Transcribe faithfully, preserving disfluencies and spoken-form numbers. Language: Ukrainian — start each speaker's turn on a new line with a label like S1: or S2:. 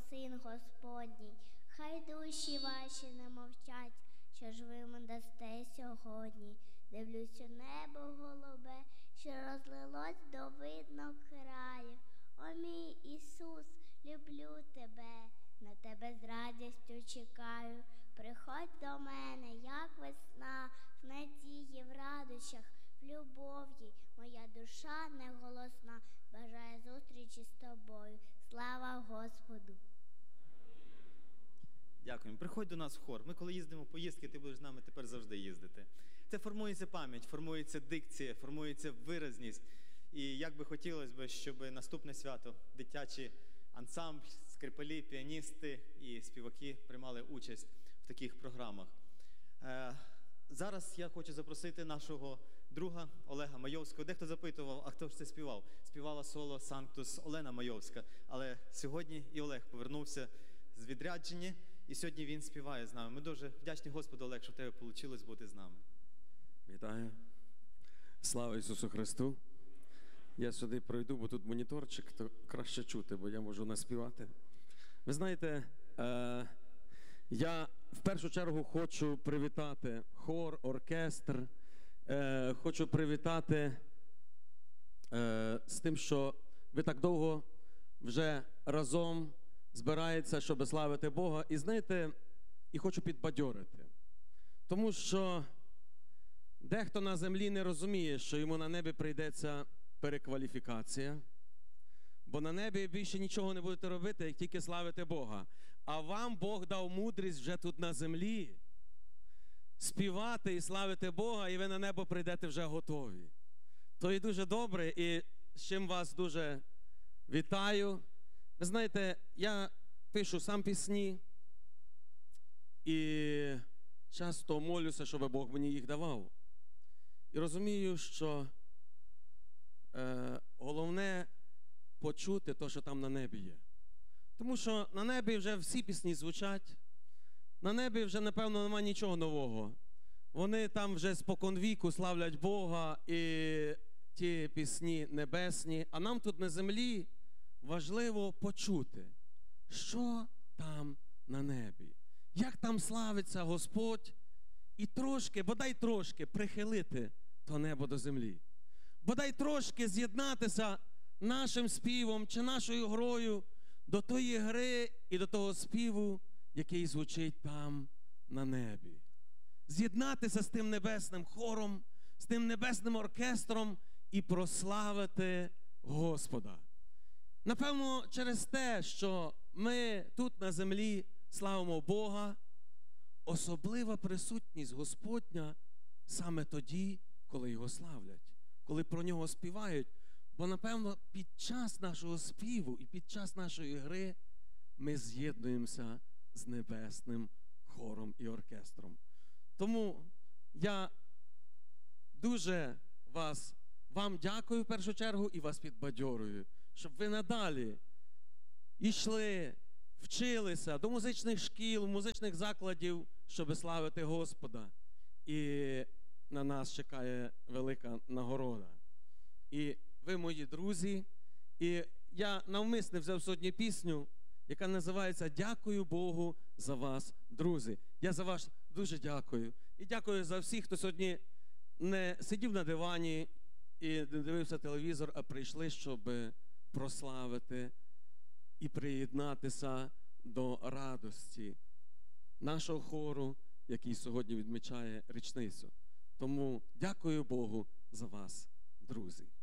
S1: Син Господній. Хай душі ваші не мовчать, що ж ви мені дасте сьогодні. Дивлюсь у небо голубе, що розлилось до видно краю. О мій Ісус, люблю тебе, на тебе з радістю чекаю. Приходь до мене, як весна, в надії, в радощах, в любові. Моя душа не голосна, бажає зустрічі з тобою. Слава Господу!
S2: Дякуємо. Приходь до нас в хор. Ми коли їздимо в поїздки, ти будеш з нами тепер завжди їздити. Це формується пам'ять, формується дикція, формується виразність. І як би хотілося б, щоб наступне свято дитячі ансамбль, скрипалі, піаністи і співаки приймали участь в таких програмах. Е, зараз я хочу запросити нашого друга Олега Майовського. Дехто запитував, а хто ж це співав? Співала соло Санктус Олена Майовська. Але сьогодні і Олег повернувся з відрядження, і сьогодні він співає з нами. Ми дуже вдячні Господу, Олег, що в тебе вийшло бути з нами.
S3: Вітаю. Слава Ісусу Христу. Я сюди пройду, бо тут моніторчик, то краще чути, бо я можу наспівати. Ви знаєте, е, я в першу чергу хочу привітати хор, оркестр, е, хочу привітати е, з тим, що ви так довго вже разом збираєтеся, щоб славити Бога. І знаєте, і хочу підбадьорити. Тому що дехто на землі не розуміє, що йому на небі прийдеться перекваліфікація, бо на небі більше нічого не будете робити, як тільки славити Бога. А вам Бог дав мудрість вже тут на землі співати і славити Бога, і ви на небо прийдете вже готові. То і дуже добре, і з чим вас дуже вітаю. Ви знаєте, я пишу сам пісні і часто молюся, щоб Бог мені їх давав. І розумію, що е, головне почути те, що там на небі є. Тому що на небі вже всі пісні звучать, на небі вже, напевно, немає нічого нового. Вони там вже споконвіку славлять Бога і ті пісні небесні, а нам тут на землі важливо почути, що там на небі, як там славиться Господь, і трошки, бодай трошки прихилити то небо до землі. Бодай трошки з'єднатися нашим співом чи нашою грою до тої гри і до того співу, який звучить там на небі. З'єднатися з тим небесним хором, з тим небесним оркестром і прославити Господа. Напевно, через те, що ми тут на землі славимо Бога, особлива присутність Господня саме тоді, коли Його славлять, коли про Нього співають. Бо, напевно, під час нашого співу і під час нашої гри ми з'єднуємося з небесним хором і оркестром. Тому я дуже вас, вам дякую в першу чергу і вас підбадьорую, щоб ви надалі йшли, вчилися до музичних шкіл, музичних закладів, щоб славити Господа. І на нас чекає велика нагорода. І ви мої друзі, і я навмисне взяв сьогодні пісню, яка називається «Дякую Богу за вас, друзі». Я за вас дуже дякую. І дякую за всіх, хто сьогодні не сидів на дивані і не дивився телевізор, а прийшли, щоб прославити і приєднатися до радості нашого хору, який сьогодні відмічає річницю. Тому дякую Богу за вас, друзі.